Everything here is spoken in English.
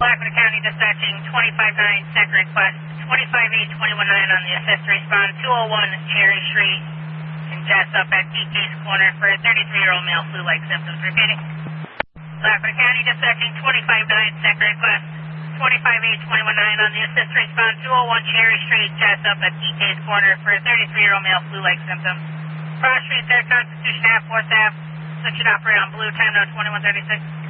Blackwood County dispatching 25-9, second request, 25-8, 21-9 on the assist to respond, 201 Cherry Street in Jessup at DK's corner for a 33-year-old male flu-like symptoms. Repeating. Blackwood County dispatching 25-9, second request, 25-8, 21-9 on the assist to respond, 201 Cherry Street, Jessup at DK's corner for a 33-year-old male flu-like symptoms. Cross Street, 3rd Constitution Ave, 4th Ave, switch it operate on blue, time now 2136.